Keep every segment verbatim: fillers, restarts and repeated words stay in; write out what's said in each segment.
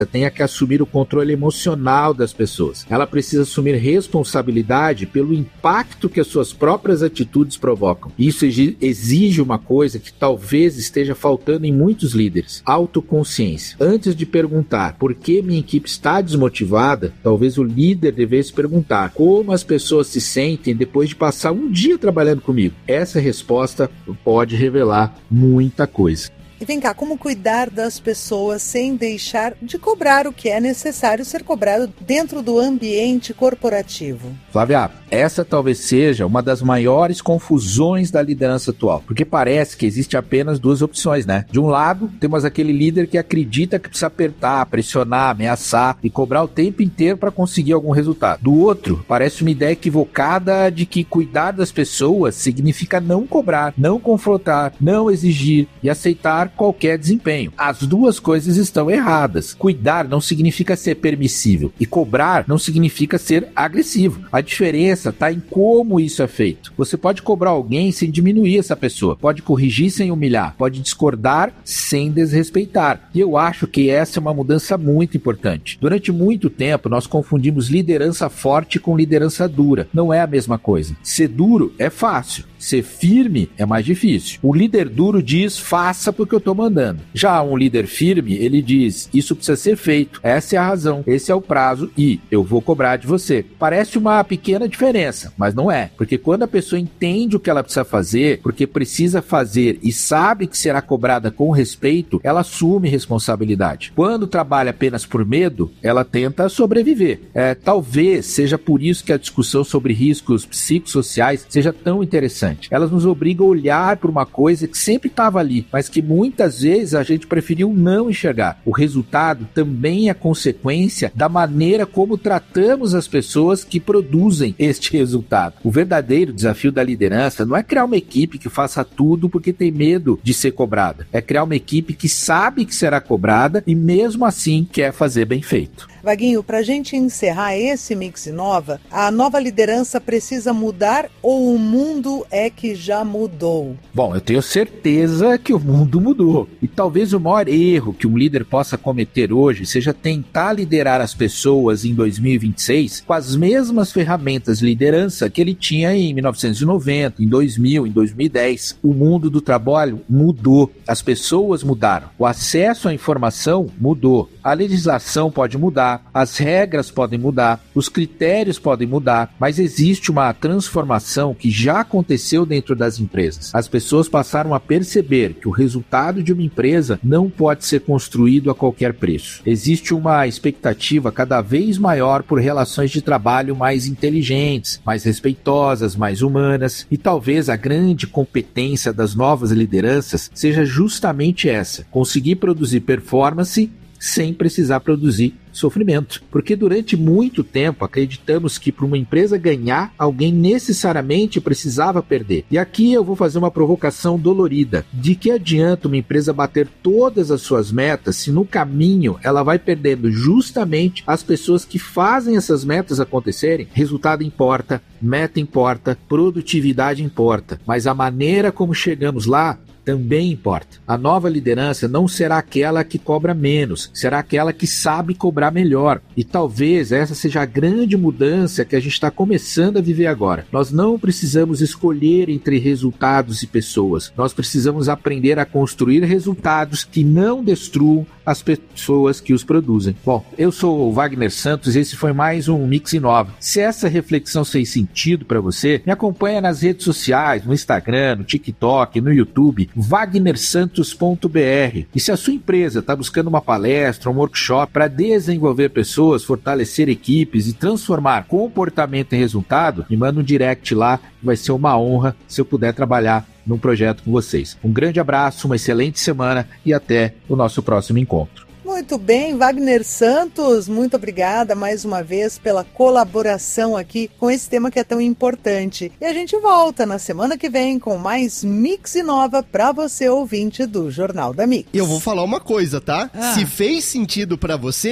tenha que assumir o controle emocional das pessoas. Ela precisa assumir responsabilidade pelo impacto que as suas próprias atitudes provocam. Isso exige uma coisa que talvez esteja faltando em muitos líderes: autoconsciência. Antes de perguntar por que minha equipe está desmotivada, talvez o líder devesse perguntar como as pessoas se sentem depois de passar um dia trabalhando comigo. Essa resposta pode revelar muita coisa. E vem cá, como cuidar das pessoas sem deixar de cobrar o que é necessário ser cobrado dentro do ambiente corporativo? Flávia, essa talvez seja uma das maiores confusões da liderança atual, porque parece que existe apenas duas opções, né? De um lado, temos aquele líder que acredita que precisa apertar, pressionar, ameaçar e cobrar o tempo inteiro para conseguir algum resultado. Do outro, parece uma ideia equivocada de que cuidar das pessoas significa não cobrar, não confrontar, não exigir e aceitar qualquer desempenho. As duas coisas estão erradas. Cuidar não significa ser permissível e cobrar não significa ser agressivo. A diferença está em como isso é feito. Você pode cobrar alguém sem diminuir essa pessoa, pode corrigir sem humilhar, pode discordar sem desrespeitar. E eu acho que essa é uma mudança muito importante. Durante muito tempo nós confundimos liderança forte com liderança dura. Não é a mesma coisa. Ser duro é fácil. Ser firme é mais difícil. O líder duro diz: faça porque eu estou mandando. Já um líder firme, ele diz: isso precisa ser feito, essa é a razão, esse é o prazo e eu vou cobrar de você. Parece uma pequena diferença, mas não é. Porque quando a pessoa entende o que ela precisa fazer, porque precisa fazer e sabe que será cobrada com respeito, ela assume responsabilidade. Quando trabalha apenas por medo, ela tenta sobreviver. É, talvez seja por isso que a discussão sobre riscos psicossociais seja tão interessante. Elas nos obrigam a olhar para uma coisa que sempre estava ali, mas que muitas vezes a gente preferiu não enxergar. O resultado também é consequência da maneira como tratamos as pessoas que produzem este resultado. O verdadeiro desafio da liderança não é criar uma equipe que faça tudo porque tem medo de ser cobrada. É criar uma equipe que sabe que será cobrada e mesmo assim quer fazer bem feito. Vaguinho, para a gente encerrar esse Mix Inova, a nova liderança precisa mudar ou o mundo é que já mudou? Bom, eu tenho certeza que o mundo mudou. E talvez o maior erro que um líder possa cometer hoje seja tentar liderar as pessoas em dois mil e vinte e seis com as mesmas ferramentas de liderança que ele tinha em mil novecentos e noventa, em dois mil, em dois mil e dez. O mundo do trabalho mudou. As pessoas mudaram. O acesso à informação mudou. A legislação pode mudar. As regras podem mudar, os critérios podem mudar, mas existe uma transformação que já aconteceu dentro das empresas. As pessoas passaram a perceber que o resultado de uma empresa não pode ser construído a qualquer preço. Existe uma expectativa cada vez maior por relações de trabalho mais inteligentes, mais respeitosas, mais humanas, e talvez a grande competência das novas lideranças seja justamente essa: conseguir produzir performance sem precisar produzir sofrimento. Porque durante muito tempo acreditamos que para uma empresa ganhar, alguém necessariamente precisava perder. E aqui eu vou fazer uma provocação dolorida. De que adianta uma empresa bater todas as suas metas se no caminho ela vai perdendo justamente as pessoas que fazem essas metas acontecerem? Resultado importa, meta importa, produtividade importa, mas a maneira como chegamos lá também importa. A nova liderança não será aquela que cobra menos, será aquela que sabe cobrar melhor. E talvez essa seja a grande mudança que a gente está começando a viver agora. Nós não precisamos escolher entre resultados e pessoas. Nós precisamos aprender a construir resultados que não destruam as pessoas que os produzem. Bom, eu sou o Wagner Santos e esse foi mais um Mix Inova. Se essa reflexão fez sentido para você, me acompanha nas redes sociais, no Instagram, no TikTok, no YouTube, wagner santos ponto b r. E se a sua empresa está buscando uma palestra, um workshop para desenvolver pessoas, fortalecer equipes e transformar comportamento em resultado, me manda um direct lá, vai ser uma honra se eu puder trabalhar num projeto com vocês. Um grande abraço, uma excelente semana e até o nosso próximo encontro. Muito bem, Wagner Santos, muito obrigada mais uma vez pela colaboração aqui com esse tema que é tão importante. E a gente volta na semana que vem com mais Mix Inova para você, ouvinte do Jornal da Mix. E eu vou falar uma coisa, tá? Ah. Se fez sentido para você,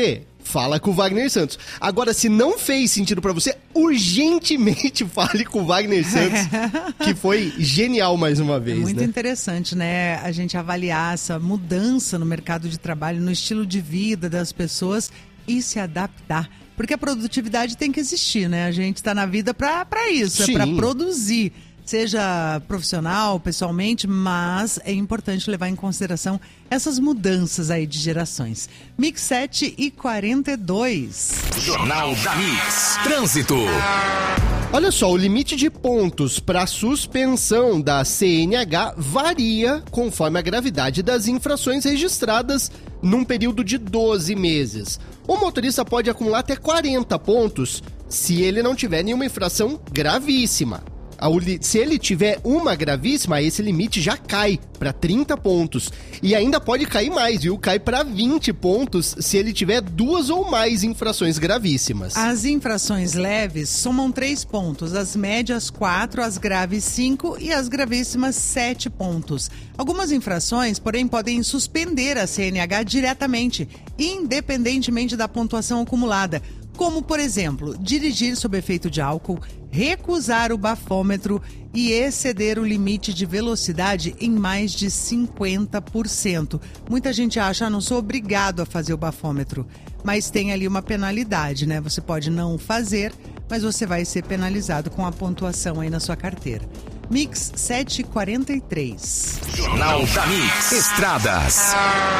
fala com o Wagner Santos. Agora, se não fez sentido pra você, urgentemente fale com o Wagner Santos, que foi genial mais uma vez. É muito né? interessante, né? A gente avaliar essa mudança no mercado de trabalho, no estilo de vida das pessoas e se adaptar. Porque a produtividade tem que existir, né? A gente está na vida para isso, Sim. é para produzir. Seja profissional, pessoalmente, mas é importante levar em consideração essas mudanças aí de gerações. Mix sete e quarenta e dois. Jornal da Mix. Trânsito. Olha só, o limite de pontos para suspensão da C N H varia conforme a gravidade das infrações registradas num período de doze meses. O motorista pode acumular até quarenta pontos se ele não tiver nenhuma infração gravíssima. Se ele tiver uma gravíssima, esse limite já cai para trinta pontos. E ainda pode cair mais, viu? Cai para vinte pontos se ele tiver duas ou mais infrações gravíssimas. As infrações leves somam três pontos, as médias quatro, as graves cinco e as gravíssimas sete pontos. Algumas infrações, porém, podem suspender a C N H diretamente, independentemente da pontuação acumulada. Como, por exemplo, dirigir sob efeito de álcool, recusar o bafômetro e exceder o limite de velocidade em mais de cinquenta por cento. Muita gente acha, ah, não sou obrigado a fazer o bafômetro, mas tem ali uma penalidade, né? Você pode não fazer, mas você vai ser penalizado com a pontuação aí na sua carteira. Mix sete e quarenta e três. Jornal da Mix. Estradas.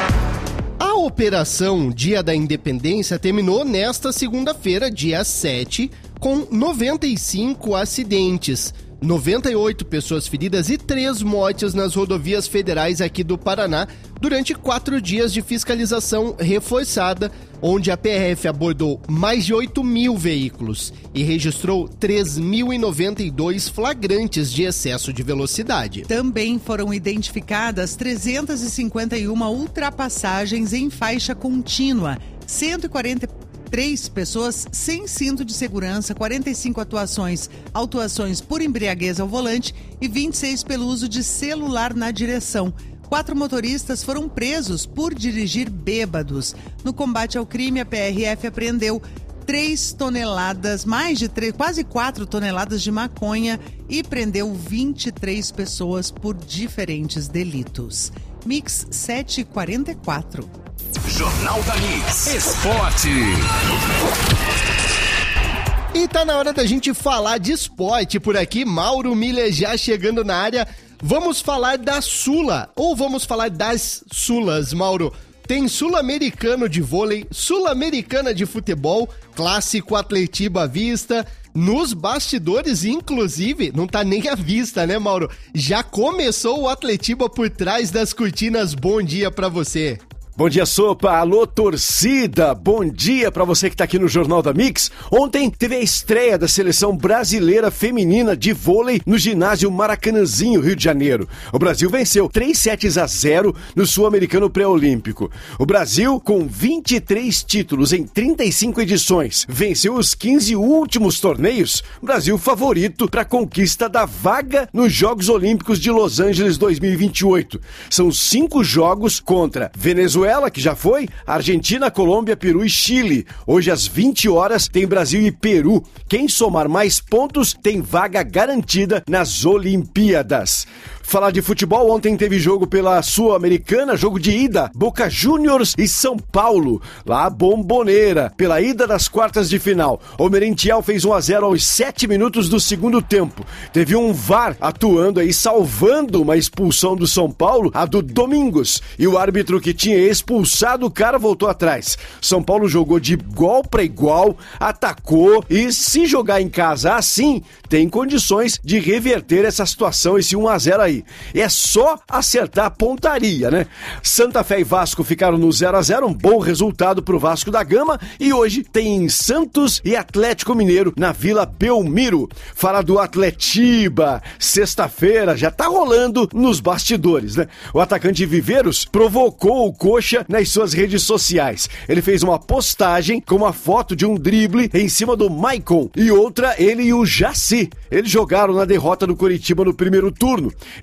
A Operação Dia da Independência terminou nesta segunda-feira, dia sete, com noventa e cinco acidentes, noventa e oito pessoas feridas e três mortes nas rodovias federais aqui do Paraná durante quatro dias de fiscalização reforçada, onde a P R F abordou mais de oito mil veículos e registrou três mil e noventa e dois flagrantes de excesso de velocidade. Também foram identificadas trezentas e cinquenta e uma ultrapassagens em faixa contínua, cento e quarenta três pessoas sem cinto de segurança, quarenta e cinco atuações, autuações por embriaguez ao volante e vinte e seis pelo uso de celular na direção. Quatro motoristas foram presos por dirigir bêbados. No combate ao crime, a P R F apreendeu três toneladas, mais de três, quase quatro toneladas de maconha e prendeu vinte e três pessoas por diferentes delitos. Mix sete e quarenta e quatro. Jornal da Mix. Esporte. E tá na hora da gente falar de esporte por aqui. Mauro Miller já chegando na área. Vamos falar da Sula, ou vamos falar das Sulas, Mauro? Tem Sul-Americano de vôlei, Sul-Americana de futebol, Clássico Atletiba à vista. Nos bastidores, inclusive, não tá nem à vista, né, Mauro? Já começou o Atletiba por trás das cortinas. Bom dia pra você. Bom dia, Sopa. Alô, torcida. Bom dia pra você que tá aqui no Jornal da Mix. Ontem teve a estreia da seleção brasileira feminina de vôlei no ginásio Maracanãzinho, Rio de Janeiro. O Brasil venceu três sets a zero no Sul-Americano Pré-Olímpico. O Brasil, com vinte e três títulos em trinta e cinco edições, venceu os quinze últimos torneios. O Brasil favorito para a conquista da vaga nos Jogos Olímpicos de Los Angeles dois mil e vinte e oito. São cinco jogos contra Venezuela, que já foi, Argentina, Colômbia, Peru e Chile. Hoje às vinte horas tem Brasil e Peru. Quem somar mais pontos tem vaga garantida nas Olimpíadas. Falar de futebol, ontem teve jogo pela Sul-Americana, jogo de ida, Boca Juniors e São Paulo, lá a Bomboneira, pela ida das quartas de final. O Merentiel fez um a zero aos sete minutos do segundo tempo. Teve um V A R atuando aí, salvando uma expulsão do São Paulo, a do Domingos, e o árbitro que tinha expulsado o cara voltou atrás. São Paulo jogou de igual para igual, atacou, e se jogar em casa assim, tem condições de reverter essa situação, esse um a zero aí. É só acertar a pontaria, né? Santa Fé e Vasco ficaram no zero a zero, um bom resultado pro Vasco da Gama, e hoje tem Santos e Atlético Mineiro na Vila Belmiro. Fala do Atletiba, sexta-feira já tá rolando nos bastidores, né? O atacante Viveiros provocou o Coxa nas suas redes sociais. Ele fez uma postagem com uma foto de um drible em cima do Maicon e outra ele e o Jaci. Eles jogaram na derrota do Coritiba no primeiro turno.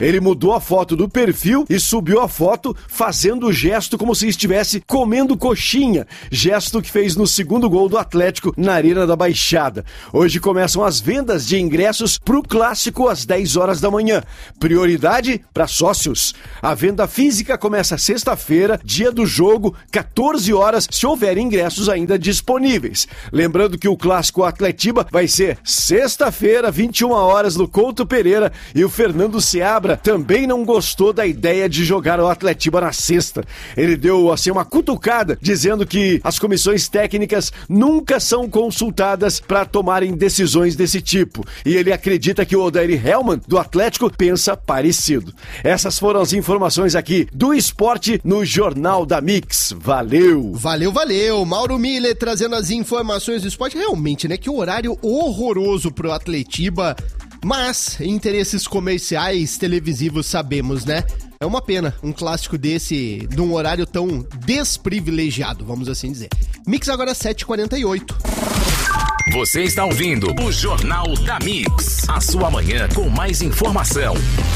Ele mudou a foto do perfil e subiu a foto fazendo o gesto como se estivesse comendo coxinha, gesto que fez no segundo gol do Atlético na Arena da Baixada. Hoje começam as vendas de ingressos pro Clássico às dez horas da manhã. Prioridade para sócios. A venda física começa sexta-feira, dia do jogo, quatorze horas, se houver ingressos ainda disponíveis. Lembrando que o Clássico Atletiba vai ser sexta-feira, vinte e uma horas, no Couto Pereira, e o Fernando Seabra também não gostou da ideia de jogar o Atletiba na sexta. Ele deu assim uma cutucada, dizendo que as comissões técnicas nunca são consultadas para tomarem decisões desse tipo. E ele acredita que o Odair Hellmann, do Atlético, pensa parecido. Essas foram as informações aqui do esporte no Jornal da Mix. Valeu! Valeu, valeu! Mauro Miller trazendo as informações do esporte. Realmente, né? Que horário horroroso pro Atletiba. Mas, interesses comerciais, televisivos, sabemos, né? É uma pena um clássico desse, num horário tão desprivilegiado, vamos assim dizer. Mix agora sete e quarenta e oito. Você está ouvindo o Jornal da Mix, a sua manhã com mais informação.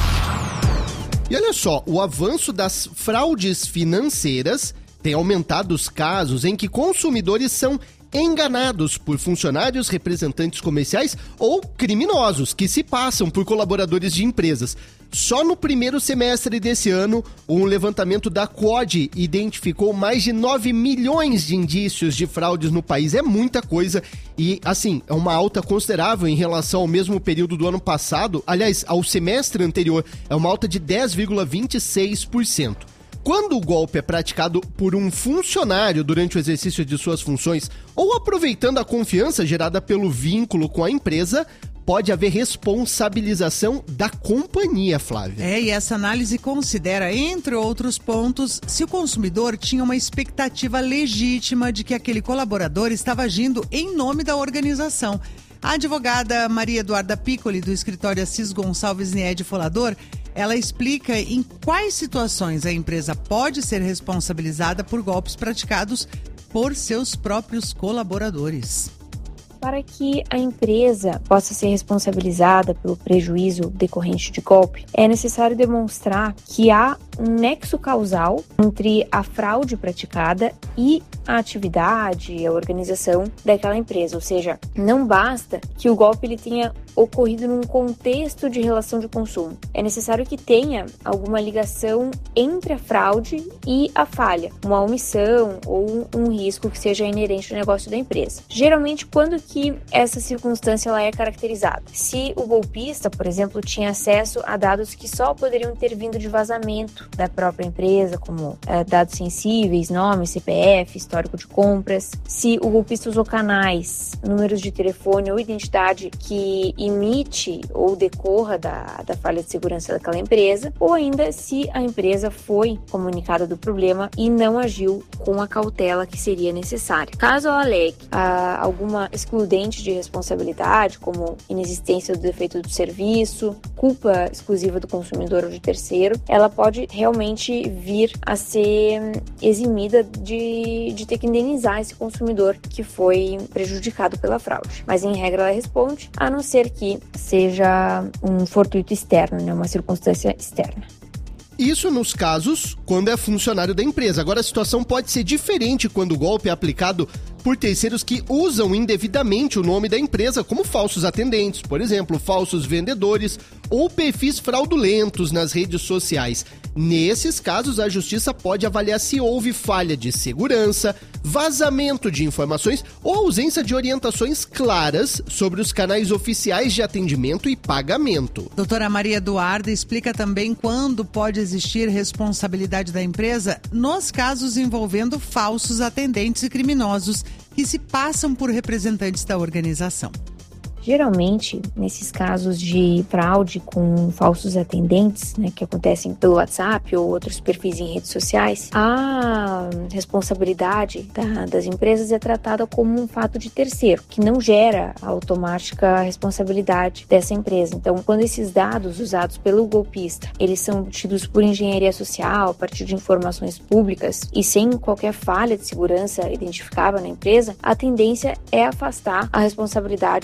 E olha só, o avanço das fraudes financeiras tem aumentado os casos em que consumidores são enganados por funcionários, representantes comerciais ou criminosos que se passam por colaboradores de empresas. Só no primeiro semestre desse ano, um levantamento da C O D identificou mais de nove milhões de indícios de fraudes no país. É muita coisa e, assim, é uma alta considerável em relação ao mesmo período do ano passado. Aliás, ao semestre anterior, é uma alta de dez vírgula vinte e seis por cento. Quando o golpe é praticado por um funcionário durante o exercício de suas funções ou aproveitando a confiança gerada pelo vínculo com a empresa, pode haver responsabilização da companhia, Flávia. É, e essa análise considera, entre outros pontos, se o consumidor tinha uma expectativa legítima de que aquele colaborador estava agindo em nome da organização. A advogada Maria Eduarda Piccoli, do escritório Assis Gonçalves Niede Folador, ela explica em quais situações a empresa pode ser responsabilizada por golpes praticados por seus próprios colaboradores. Para que a empresa possa ser responsabilizada pelo prejuízo decorrente de golpe, é necessário demonstrar que há um nexo causal entre a fraude praticada e a atividade, a organização daquela empresa. Ou seja, não basta que o golpe ele tenha ocorrido num contexto de relação de consumo. É necessário que tenha alguma ligação entre a fraude e a falha, uma omissão ou um risco que seja inerente ao negócio da empresa. Geralmente, quando que essa circunstância ela é caracterizada? Se o golpista, por exemplo, tinha acesso a dados que só poderiam ter vindo de vazamento da própria empresa, como é, dados sensíveis, nome, C P F, histórico de compras. Se o golpista usou canais, números de telefone ou identidade que imite ou decorra da, da falha de segurança daquela empresa, ou ainda se a empresa foi comunicada do problema e não agiu com a cautela que seria necessária. Caso ela alegue ah, alguma excludente de responsabilidade, como inexistência do defeito do serviço, culpa exclusiva do consumidor ou de terceiro, ela pode realmente vir a ser eximida de, de ter que indenizar esse consumidor que foi prejudicado pela fraude. Mas, em regra, ela responde, a não ser que seja um fortuito externo, né, uma circunstância externa. Isso nos casos quando é funcionário da empresa. Agora, a situação pode ser diferente quando o golpe é aplicado por terceiros que usam indevidamente o nome da empresa, como falsos atendentes, por exemplo, falsos vendedores ou perfis fraudulentos nas redes sociais. Nesses casos, a justiça pode avaliar se houve falha de segurança, vazamento de informações ou ausência de orientações claras sobre os canais oficiais de atendimento e pagamento. Doutora Maria Eduarda explica também quando pode existir responsabilidade da empresa nos casos envolvendo falsos atendentes e criminosos que se passam por representantes da organização. Geralmente, nesses casos de fraude com falsos atendentes, né, que acontecem pelo WhatsApp ou outros perfis em redes sociais, a responsabilidade da, das empresas é tratada como um fato de terceiro, que não gera a automática responsabilidade dessa empresa. Então, quando esses dados usados pelo golpista, eles são obtidos por engenharia social, a partir de informações públicas e sem qualquer falha de segurança identificável na empresa, a tendência é afastar a responsabilidade por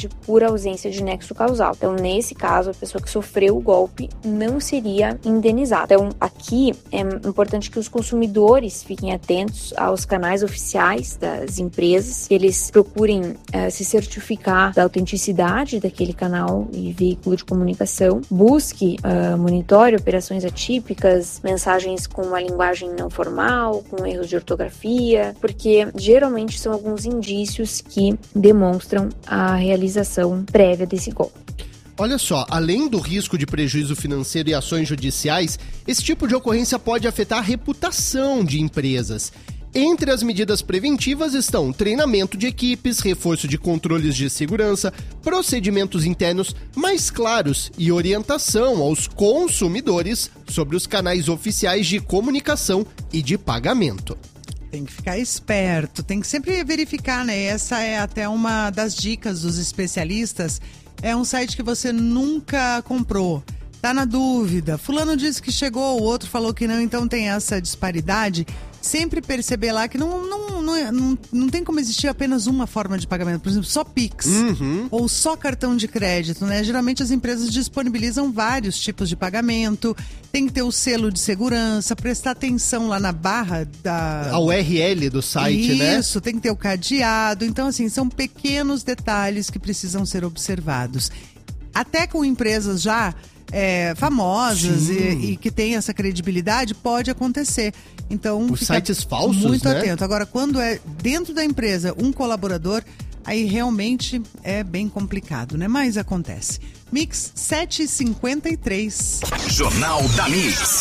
ausência de nexo causal. Então, nesse caso, a pessoa que sofreu o golpe não seria indenizada. Então, aqui é importante que os consumidores fiquem atentos aos canais oficiais das empresas, que eles procurem uh, se certificar da autenticidade daquele canal e veículo de comunicação, busque, uh, monitore operações atípicas, mensagens com uma linguagem não formal, com erros de ortografia, porque geralmente são alguns indícios que demonstram a realização prévia desse golpe. Olha só, além do risco de prejuízo financeiro e ações judiciais, esse tipo de ocorrência pode afetar a reputação de empresas. Entre as medidas preventivas estão treinamento de equipes, reforço de controles de segurança, procedimentos internos mais claros e orientação aos consumidores sobre os canais oficiais de comunicação e de pagamento. Tem que ficar esperto, tem que sempre verificar, né? Essa é até uma das dicas dos especialistas. É um site que você nunca comprou. Tá na dúvida. Fulano disse que chegou, o outro falou que não, então tem essa disparidade. Sempre perceber lá que não, não, não, não, não tem como existir apenas uma forma de pagamento. Por exemplo, só Pix uhum. ou só cartão de crédito, né? Geralmente as empresas disponibilizam vários tipos de pagamento. Tem que ter o selo de segurança, prestar atenção lá na barra da... A U R L do site, Isso, né? Isso, tem que ter o cadeado. Então, assim, são pequenos detalhes que precisam ser observados. Até com empresas já... É, famosas e, e que tem essa credibilidade, pode acontecer. Então, os sites falsos, muito né? atento. Agora, quando é dentro da empresa um colaborador, aí realmente é bem complicado, né? Mas acontece. Mix sete e cinquenta e três. Jornal da Mix.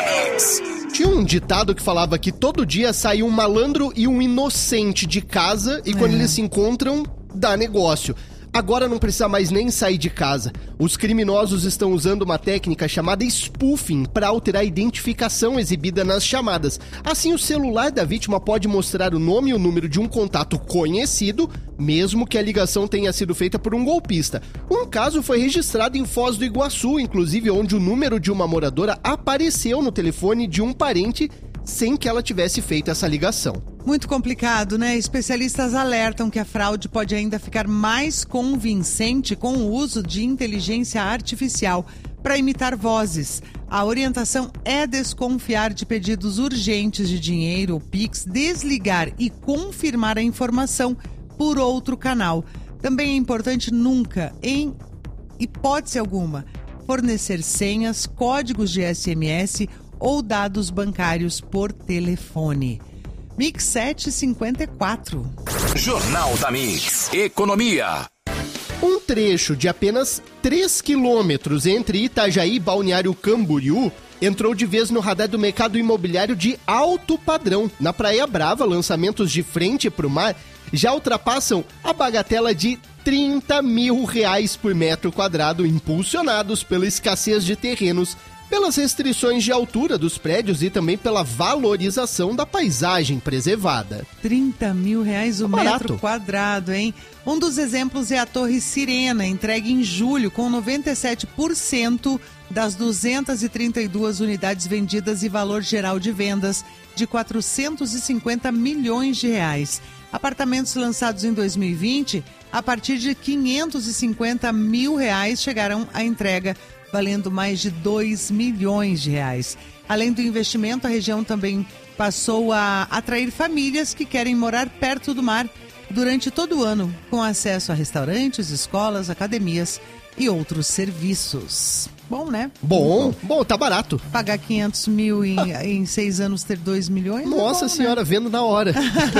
Tinha um ditado que falava que todo dia sai um malandro e um inocente de casa e quando É. eles se encontram, dá negócio. Agora não precisa mais nem sair de casa. Os criminosos estão usando uma técnica chamada spoofing para alterar a identificação exibida nas chamadas. Assim, o celular da vítima pode mostrar o nome e o número de um contato conhecido, mesmo que a ligação tenha sido feita por um golpista. Um caso foi registrado em Foz do Iguaçu, inclusive onde o número de uma moradora apareceu no telefone de um parente sem que ela tivesse feito essa ligação. Muito complicado, né? Especialistas alertam que a fraude pode ainda ficar mais convincente com o uso de inteligência artificial para imitar vozes. A orientação é desconfiar de pedidos urgentes de dinheiro ou Pix, desligar e confirmar a informação por outro canal. Também é importante nunca, em hipótese alguma, fornecer senhas, códigos de S M S ou dados bancários por telefone. Mix sete e cinquenta e quatro. Jornal da Mix. Economia. Um trecho de apenas três quilômetros entre Itajaí e Balneário Camboriú entrou de vez no radar do mercado imobiliário de alto padrão. Na Praia Brava, lançamentos de frente para o mar já ultrapassam a bagatela de trinta mil reais por metro quadrado, impulsionados pela escassez de terrenos, pelas restrições de altura dos prédios e também pela valorização da paisagem preservada. trinta mil reais o Barato. metro quadrado, hein? Um dos exemplos é a Torre Sirena, entregue em julho com noventa e sete por cento das duzentas e trinta e duas unidades vendidas e valor geral de vendas de quatrocentos e cinquenta milhões de reais. Apartamentos lançados em dois mil e vinte, a partir de quinhentos e cinquenta mil reais, chegarão à entrega valendo mais de dois milhões de reais. Além do investimento, a região também passou a atrair famílias que querem morar perto do mar durante todo o ano, com acesso a restaurantes, escolas, academias e outros serviços. Bom, né? Bom, bom, tá barato. Pagar quinhentos mil em, em seis anos, ter dois milhões? Nossa é bom, senhora, né? vendo na hora.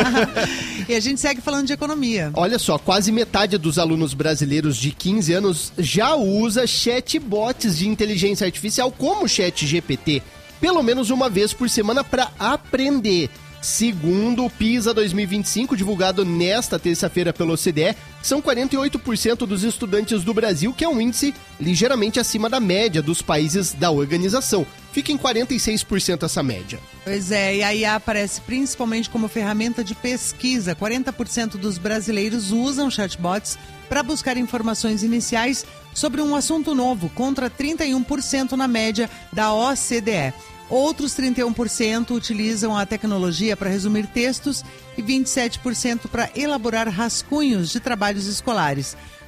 E a gente segue falando de economia. Olha só, quase metade dos alunos brasileiros de quinze anos já usa chatbots de inteligência artificial como o ChatGPT, pelo menos uma vez por semana para aprender. Segundo o PISA dois mil e vinte e cinco, divulgado nesta terça-feira pela O C D E, são quarenta e oito por cento dos estudantes do Brasil, que é um índice ligeiramente acima da média dos países da organização. Fica em quarenta e seis por cento essa média. Pois é, e a I A aparece principalmente como ferramenta de pesquisa. quarenta por cento dos brasileiros usam chatbots para buscar informações iniciais sobre um assunto novo, contra trinta e um por cento na média da O C D E. Outros trinta e um por cento utilizam a tecnologia para resumir textos e vinte e sete por cento para elaborar rascunhos de trabalhos escolares.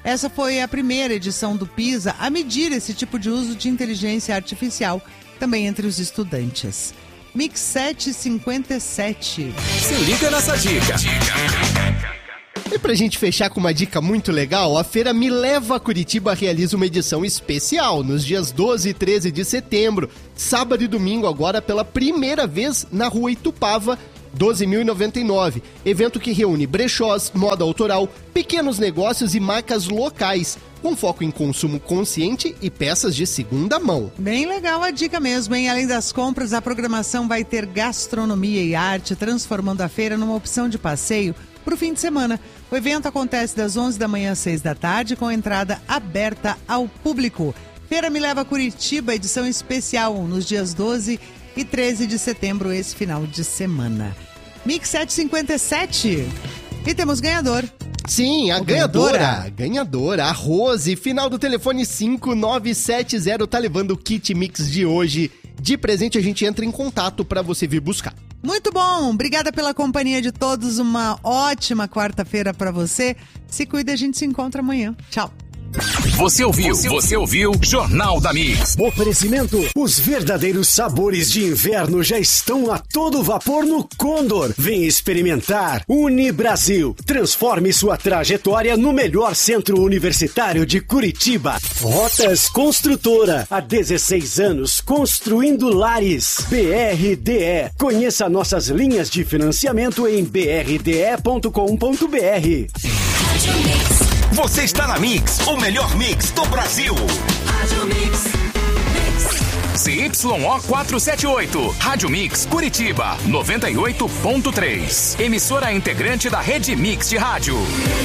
Essa foi a primeira edição do PISA a medir esse tipo de uso de inteligência artificial, também entre os estudantes. Mix sete e cinquenta e sete. Se liga nessa dica. E pra gente fechar com uma dica muito legal, a Feira Me Leva a Curitiba realiza uma edição especial nos dias doze e treze de setembro, sábado e domingo, agora pela primeira vez na Rua Itupava, doze mil e noventa e nove. Evento que reúne brechós, moda autoral, pequenos negócios e marcas locais, com foco em consumo consciente e peças de segunda mão. Bem legal a dica mesmo, hein? Além das compras, a programação vai ter gastronomia e arte, transformando a feira numa opção de passeio para o fim de semana. O evento acontece das onze da manhã às seis da tarde, com entrada aberta ao público. Feira Me Leva a Curitiba, edição especial, nos dias doze e treze de setembro, esse final de semana. Mix sete cinquenta e sete. E temos ganhador. Sim, a Ou ganhadora. ganhadora. Ganhadora, a Rose, final do telefone cinco nove sete zero, tá levando o kit Mix de hoje. De presente, a gente entra em contato para você vir buscar. Muito bom, obrigada pela companhia de todos, uma ótima quarta-feira para você. Se cuida, a gente se encontra amanhã. Tchau. Você ouviu, você ouviu Jornal da Mix. Oferecimento: os verdadeiros sabores de inverno já estão a todo vapor no Condor. Vem experimentar. Unibrasil. Transforme sua trajetória no melhor centro universitário de Curitiba. Rotas Construtora. Há dezesseis anos construindo lares. B R D E. Conheça nossas linhas de financiamento em b r d e ponto com ponto b r. Você está na Mix, o melhor mix do Brasil. Rádio Mix. C Y O quatrocentos e setenta e oito, Rádio Mix Curitiba, noventa e oito ponto três. Emissora integrante da Rede Mix de Rádio.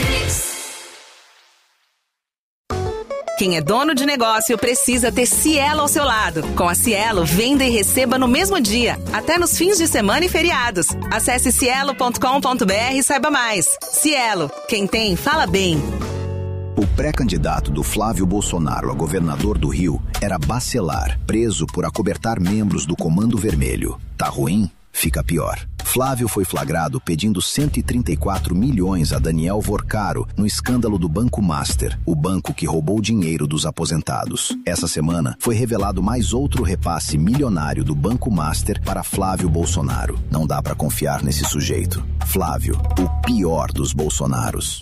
Quem é dono de negócio precisa ter Cielo ao seu lado. Com a Cielo, venda e receba no mesmo dia, até nos fins de semana e feriados. Acesse cielo ponto com ponto b r e saiba mais. Cielo, quem tem, fala bem. O pré-candidato do Flávio Bolsonaro a governador do Rio era Bacelar, preso por acobertar membros do Comando Vermelho. Tá ruim? Fica pior. Flávio foi flagrado pedindo cento e trinta e quatro milhões a Daniel Vorcaro no escândalo do Banco Master, o banco que roubou dinheiro dos aposentados. Essa semana foi revelado mais outro repasse milionário do Banco Master para Flávio Bolsonaro. Não dá pra confiar nesse sujeito. Flávio, o pior dos Bolsonaros.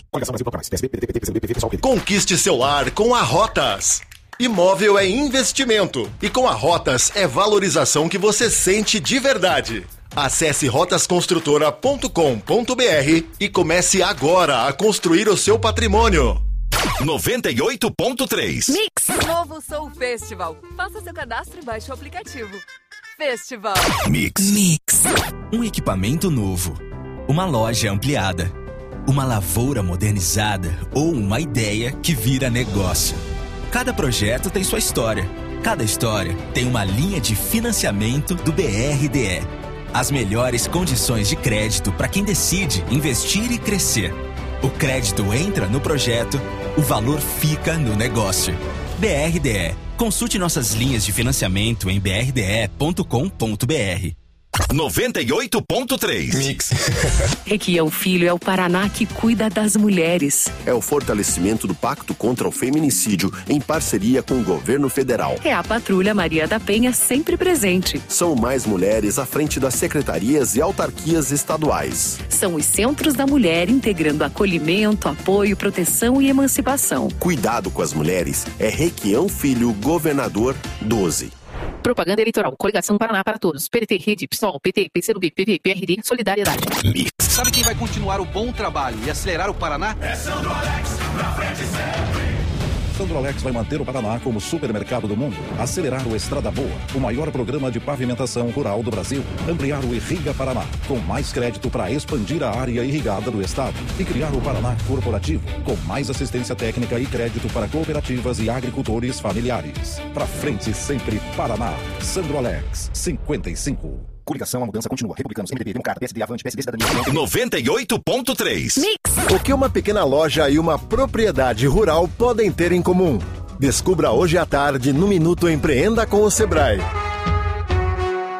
Conquiste seu lar com a Rotas. Imóvel é investimento e com a Rotas é valorização que você sente de verdade. Acesse rotas construtora ponto com ponto b r e comece agora a construir o seu patrimônio. noventa e oito ponto três. Mix. Novo Soul Festival. Faça seu cadastro e baixe o aplicativo. Festival. Mix. Mix. Um equipamento novo. Uma loja ampliada. Uma lavoura modernizada ou uma ideia que vira negócio. Cada projeto tem sua história. Cada história tem uma linha de financiamento do B R D E. As melhores condições de crédito para quem decide investir e crescer. O crédito entra no projeto, o valor fica no negócio. B R D E. Consulte nossas linhas de financiamento em b r d e ponto com ponto b r. noventa e oito ponto três. Mix. Requião Filho é o Paraná que cuida das mulheres. É o fortalecimento do Pacto contra o Feminicídio em parceria com o governo federal. É a Patrulha Maria da Penha sempre presente. São mais mulheres à frente das secretarias e autarquias estaduais. São os Centros da Mulher integrando acolhimento, apoio, proteção e emancipação. Cuidado com as mulheres é Requião Filho, governador doze. Propaganda eleitoral. Coligação Paraná para Todos. P D T, Rede, PSOL, P T, P C do B, P V, P R D, Solidariedade. Mix. Sabe quem vai continuar o bom trabalho e acelerar o Paraná? É Sandrolex, pra frente sempre. Sandrolex vai manter o Paraná como supermercado do mundo, acelerar o Estrada Boa, o maior programa de pavimentação rural do Brasil, ampliar o Irriga Paraná, com mais crédito para expandir a área irrigada do estado e criar o Paraná Corporativo, com mais assistência técnica e crédito para cooperativas e agricultores familiares. Pra frente sempre, Paraná. Sandrolex, cinquenta e cinco. Coligação, a mudança continua. Republicanos, M D B, Democrata, P S D, Avante, P S D, Cidadania. noventa e oito ponto três. Mix. O que uma pequena loja e uma propriedade rural podem ter em comum? Descubra hoje à tarde no Minuto Empreenda com o Sebrae.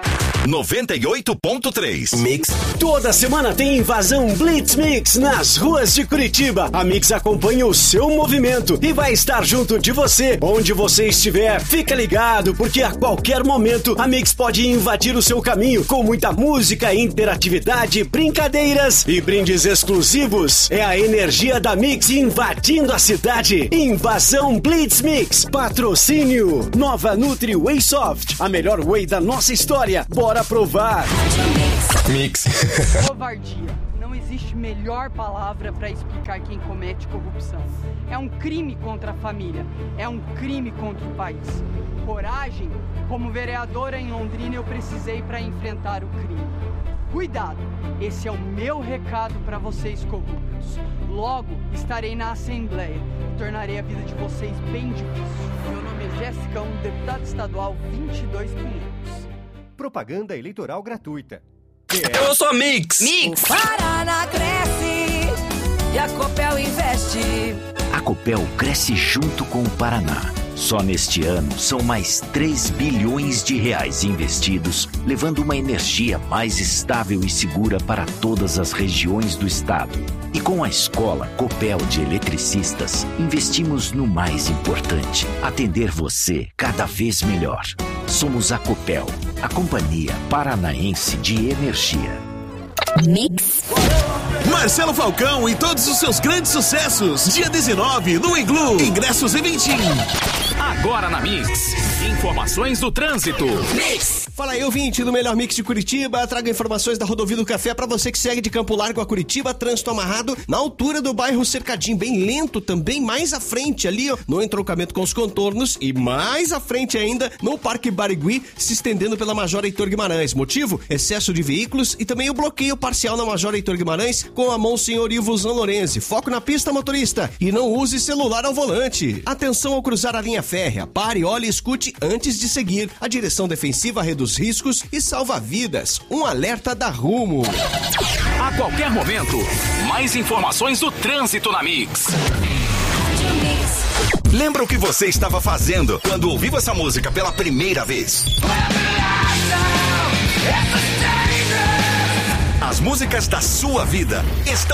noventa e oito ponto três. Mix. Toda semana tem invasão Blitz Mix nas ruas de Curitiba. A Mix acompanha o seu movimento e vai estar junto de você. Onde você estiver, fica ligado, porque a qualquer momento a Mix pode invadir o seu caminho com muita música, interatividade, brincadeiras e brindes exclusivos. É a energia da Mix invadindo a cidade. Invasão Blitz Mix. Patrocínio Nova Nutri Whey Soft, a melhor whey da nossa história. Bora provar. Mix. Covardia. Não existe melhor palavra para explicar quem comete corrupção. É um crime contra a família. É um crime contra o país. Coragem. Como vereadora em Londrina, eu precisei para enfrentar o crime. Cuidado. Esse é o meu recado para vocês corruptos. Logo estarei na Assembleia e tornarei a vida de vocês bem difícil. Meu nome é Jéssica, um deputado estadual vinte e dois quinhentos. Propaganda eleitoral gratuita. Eu sou a Mix. Mix. O Paraná cresce e a Copel investe. A Copel cresce junto com o Paraná. Só neste ano são mais três bilhões de reais investidos, levando uma energia mais estável e segura para todas as regiões do estado. E com a Escola Copel de Eletricistas, investimos no mais importante: atender você cada vez melhor. Somos a Copel, a Companhia Paranaense de Energia. Mix. Marcelo Falcão e todos os seus grandes sucessos. Dia dezenove, no Iglu. Ingressos em Ventim. Agora na Mix. Informações do trânsito. Mix. Fala aí, ouvinte do melhor Mix de Curitiba. Trago informações da Rodovia do Café pra você que segue de Campo Largo a Curitiba. Trânsito amarrado na altura do bairro Cercadinho. Bem lento também, mais à frente ali, ó, no entroncamento com os contornos. E mais à frente ainda, no Parque Barigui, se estendendo pela Major Heitor Guimarães. Motivo? Excesso de veículos e também o bloqueio parcial na Major Heitor Guimarães com a Monsenhor Ivo Zanlorenzi. Foco na pista, motorista, e não use celular ao volante. Atenção ao cruzar a linha férrea. Pare, olhe e escute antes de seguir. A direção defensiva reduz riscos e salva vidas. Um alerta da Rumo. A qualquer momento, mais informações do trânsito na Mix. Lembra o que você estava fazendo quando ouviu essa música pela primeira vez? As músicas da sua vida estão